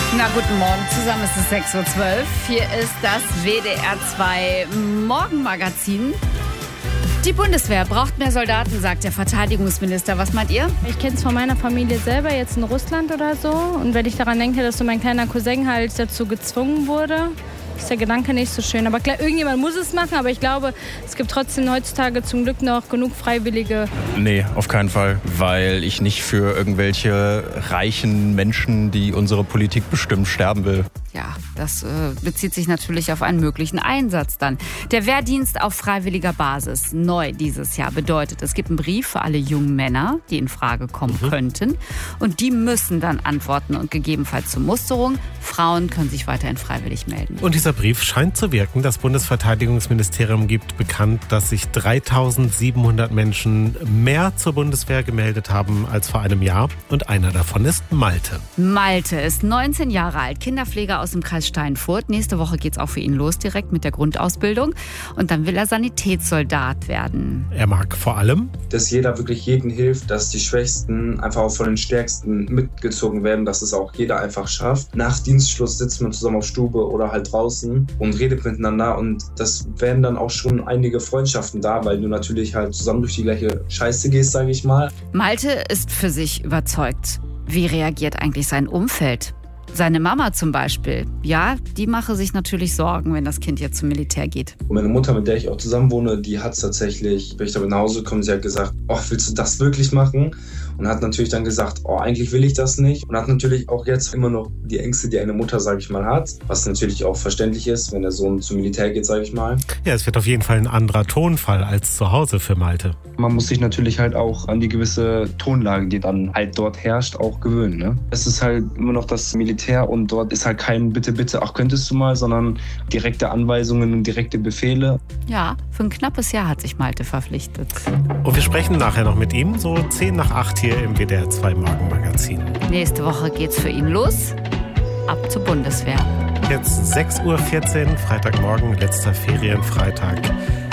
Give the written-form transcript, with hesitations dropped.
Na, guten Morgen zusammen, es ist 6.12 Uhr. Hier ist das WDR 2 Morgenmagazin. Die Bundeswehr braucht mehr Soldaten, sagt der Verteidigungsminister. Was meint ihr? Ich kenne es von meiner Familie selber, jetzt in Russland oder so. Und wenn ich daran denke, dass so mein kleiner Cousin halt dazu gezwungen wurde, ist der Gedanke nicht so schön. Aber klar, irgendjemand muss es machen, aber ich glaube, es gibt trotzdem heutzutage zum Glück noch genug Freiwillige. Nee, auf keinen Fall, weil ich nicht für irgendwelche reichen Menschen, die unsere Politik bestimmen, sterben will. Ja, das bezieht sich natürlich auf einen möglichen Einsatz dann. Der Wehrdienst auf freiwilliger Basis, neu dieses Jahr, bedeutet, es gibt einen Brief für alle jungen Männer, die in Frage kommen könnten. Und die müssen dann antworten und gegebenenfalls zur Musterung. Frauen können sich weiterhin freiwillig melden. Und dieser Brief scheint zu wirken. Das Bundesverteidigungsministerium gibt bekannt, dass sich 3.700 Menschen mehr zur Bundeswehr gemeldet haben als vor einem Jahr. Und einer davon ist Malte. Malte ist 19 Jahre alt, Kinderpfleger aus dem Kreis Steinfurt. Nächste Woche geht's auch für ihn los, direkt mit der Grundausbildung. Und dann will er Sanitätssoldat werden. Er mag vor allem, dass jeder wirklich jedem hilft, dass die Schwächsten einfach auch von den Stärksten mitgezogen werden, dass es auch jeder einfach schafft. Nach Dienstschluss sitzt man zusammen auf Stube oder halt draußen und redet miteinander und das werden dann auch schon einige Freundschaften da, weil du natürlich halt zusammen durch die gleiche Scheiße gehst, sage ich mal. Malte ist für sich überzeugt. Wie reagiert eigentlich sein Umfeld? Seine Mama zum Beispiel, ja, die mache sich natürlich Sorgen, wenn das Kind jetzt zum Militär geht. Und meine Mutter, mit der ich auch zusammen wohne, die hat tatsächlich, wenn ich damit nach Hause komme, sie hat gesagt, oh, willst du das wirklich machen? Und hat natürlich dann gesagt, oh, eigentlich will ich das nicht. Und hat natürlich auch jetzt immer noch die Ängste, die eine Mutter, sage ich mal, hat. Was natürlich auch verständlich ist, wenn der Sohn zum Militär geht, sage ich mal. ja, es wird auf jeden Fall ein anderer Tonfall als zu Hause für Malte. Man muss sich natürlich halt auch an die gewisse Tonlage, die dann halt dort herrscht, auch gewöhnen. Ne? Es ist halt immer noch das Militär und dort ist halt kein Bitte, bitte, ach könntest du mal, sondern direkte Anweisungen und direkte Befehle. Ja, für ein knappes Jahr hat sich Malte verpflichtet. Und wir sprechen nachher noch mit ihm, so 7:50 hier im WDR 2 Morgenmagazin. Nächste Woche geht's für ihn los. Ab zur Bundeswehr. Jetzt 6:14 Uhr, Freitagmorgen, letzter Ferienfreitag.